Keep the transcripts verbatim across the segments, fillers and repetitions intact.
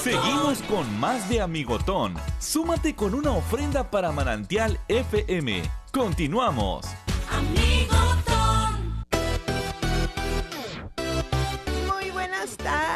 Seguimos con más de Amigotón. Súmate con una ofrenda para Manantial F M. Continuamos. Amigotón. Muy buenas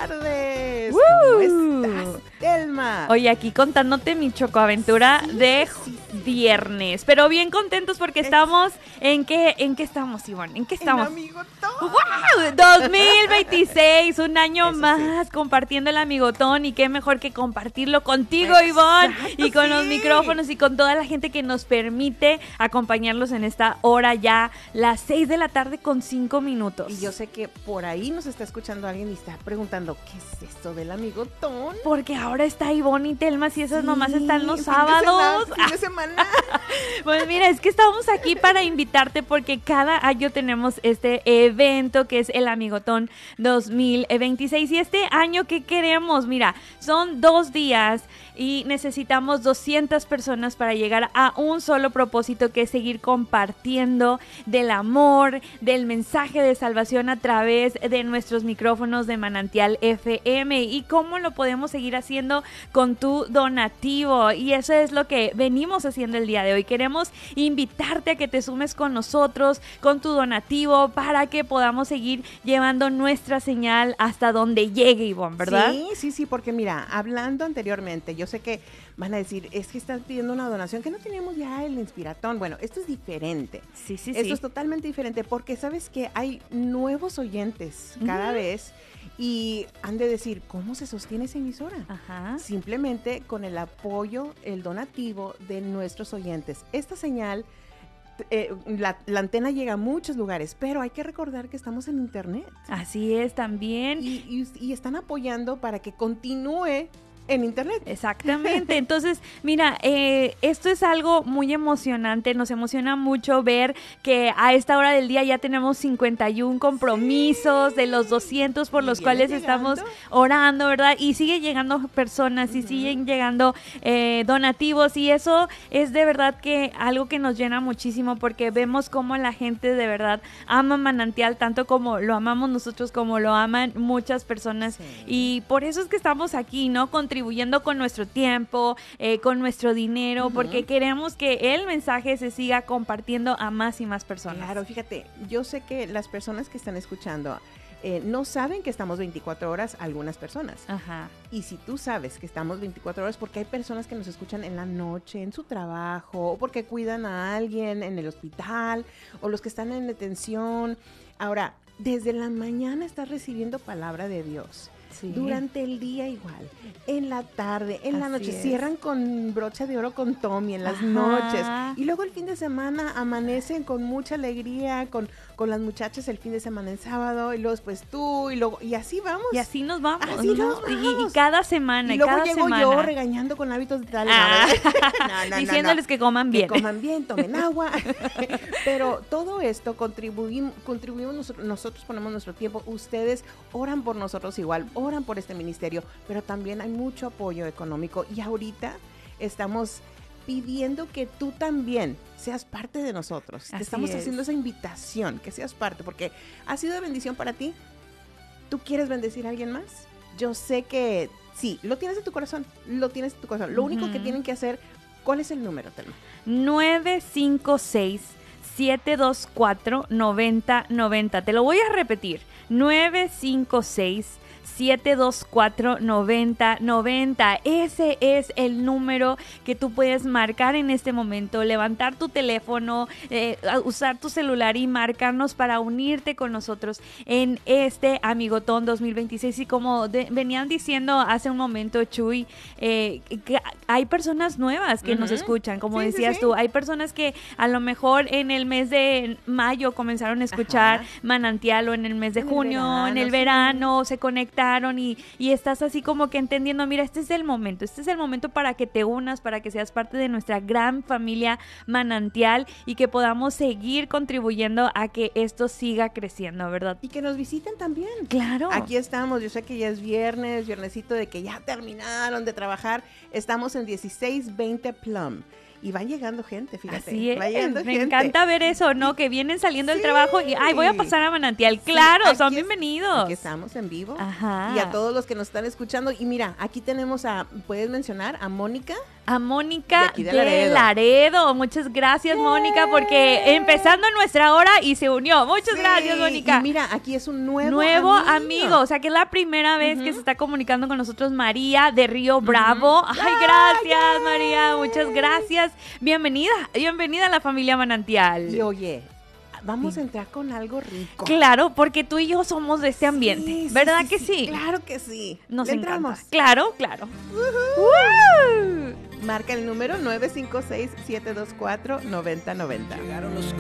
tardes. ¡Woo! ¿Cómo estás, Telma? Oye, aquí contándote mi chocoaventura Sí, de sí, viernes, pero bien contentos porque estamos en qué en qué estamos, Ivonne, en qué estamos. En Amigotón. ¡Wow! dos mil veintiséis, un año Eso más compartiendo el Amigotón, y qué mejor que compartirlo contigo, Exacto, Ivonne, y con los sí. micrófonos y con toda la gente que nos permite acompañarlos en esta hora ya, las seis de la tarde con cinco minutos. Y yo sé que por ahí nos está escuchando alguien y está preguntando, ¿qué es esto del Amigotón? Porque ahora está Ivonne y Telma, si esas Sí, nomás están los fin de sábados. semana, fin de semana. Pues mira, es que estamos aquí para invitarte porque cada año tenemos este evento que es el Amigotón dos mil veintiséis. Y este año, ¿qué queremos? Mira, son dos días y necesitamos doscientas personas para llegar a un solo propósito, que es seguir compartiendo del amor, del mensaje de salvación a través de nuestros micrófonos de Manantial F M. ¿Y cómo lo podemos seguir haciendo? Con tu donativo. Y eso es lo que venimos haciendo el día de hoy. Queremos invitarte a que te sumes con nosotros, con tu donativo, para que podamos seguir llevando nuestra señal hasta donde llegue, Ivonne, ¿verdad? Sí, sí, sí, porque mira, hablando anteriormente, yo sé que van a decir, es que estás pidiendo una donación que no teníamos ya el Inspiratón. Bueno, esto es diferente. Sí, sí, Esto sí. es totalmente diferente porque sabes que hay nuevos oyentes cada Ujú. vez y han de decir, ¿cómo se sostiene esa emisora? Ajá. Simplemente con el apoyo, el donativo de nuestros oyentes. Esta señal, eh, la, la antena llega a muchos lugares, pero hay que recordar que estamos en internet. Así es también. Y, y, y están apoyando para que continúe en internet. Exactamente, entonces mira, eh, esto es algo muy emocionante, nos emociona mucho ver que a esta hora del día ya tenemos cincuenta y uno compromisos, sí, de los doscientos por y los viene cuales llegando. estamos orando, ¿verdad? Y sigue llegando personas, y Uh-huh. siguen llegando eh, donativos, y eso es de verdad que algo que nos llena muchísimo, porque vemos cómo la gente de verdad ama Manantial, tanto como lo amamos nosotros, como lo aman muchas personas, Sí. y por eso es que estamos aquí, ¿no? Contribuyendo con nuestro tiempo, eh, con nuestro dinero, uh-huh, porque queremos que el mensaje se siga compartiendo a más y más personas. Claro, fíjate, yo sé que las personas que están escuchando eh, no saben que estamos veinticuatro horas, algunas personas. Ajá. Y si tú sabes que estamos veinticuatro horas, porque hay personas que nos escuchan en la noche, en su trabajo, o porque cuidan a alguien en el hospital, o los que están en detención. Ahora, desde la mañana estás recibiendo palabra de Dios. Sí. Durante el día igual, en la tarde, en Así la noche, es. Cierran con brocha de oro con Tommy en las Ajá. noches, y luego el fin de semana amanecen con mucha alegría, con, con las muchachas el fin de semana en sábado, y luego después tú, y luego, y así vamos. Y así nos vamos. Así nos vamos. Y, y cada semana, y luego cada llego semana. yo regañando con hábitos de tal, ah. no, no, diciéndoles no, no. que coman bien. Que coman bien, tomen agua, pero todo esto contribuimos, contribuimos nosotros, nosotros ponemos nuestro tiempo, ustedes oran por nosotros igual, oran por este ministerio, pero también hay mucho apoyo económico, y ahorita estamos pidiendo que tú también seas parte de nosotros. Te estamos es. haciendo esa invitación, que seas parte, porque ha sido de bendición para ti. ¿Tú quieres bendecir a alguien más? Yo sé que sí, lo tienes en tu corazón, lo tienes en tu corazón. Lo uh-huh. único que tienen que hacer, ¿cuál es el número, Telma? nueve cinco seis, siete dos cuatro, nueve cero nueve cero. Te lo voy a repetir. nueve cinco seis, siete dos cuatro, nueve cero nueve cero. Ese es el número que tú puedes marcar en este momento, levantar tu teléfono, eh, usar tu celular y marcarnos para unirte con nosotros en este Amigotón dos mil veintiséis. Y como de, venían diciendo hace un momento, Chuy, eh, que hay personas nuevas que uh-huh. nos escuchan, como sí, decías sí, sí. tú, hay personas que a lo mejor en el mes de mayo comenzaron a escuchar Ajá. Manantial, o en el mes de en junio, el verano, en el verano, sí. se conectaron y, y estás así como que entendiendo, mira, este es el momento, este es el momento para que te unas, para que seas parte de nuestra gran familia Manantial, y que podamos seguir contribuyendo a que esto siga creciendo, ¿verdad? Y que nos visiten también. Claro. Aquí estamos, yo sé que ya es viernes, viernesito de que ya terminaron de trabajar, estamos en dieciséis veinte Plum. Y va llegando gente, fíjate. Así es, va llegando me gente. encanta ver eso, ¿no? Que vienen saliendo Sí. del trabajo y, ay, voy a pasar a Manantial. Claro, Sí, son aquí es- bienvenidos. Aquí estamos en vivo. Ajá. Y a todos los que nos están escuchando. Y mira, aquí tenemos a, ¿puedes mencionar? A Mónica. A Mónica De aquí de de Laredo. Laredo. Muchas gracias, Mónica, porque empezando nuestra hora y se unió. Muchas Sí, gracias, Mónica. Y mira, aquí es un nuevo, Nuevo amigo. o sea que es la primera vez Ujú. que se está comunicando con nosotros María de Río Bravo. Ay, gracias, María, muchas gracias. Bienvenida, bienvenida a la familia Manantial. Y oye, vamos a entrar con algo rico. Claro, porque tú y yo somos de este ambiente, Sí, sí, ¿verdad sí, que sí? sí? Claro que sí. Nos ¿Le encanta. entramos? Claro, claro. ¡Woo! Marca el número nueve cinco seis, siete dos cuatro, nueve cero nueve cero. Llegaron los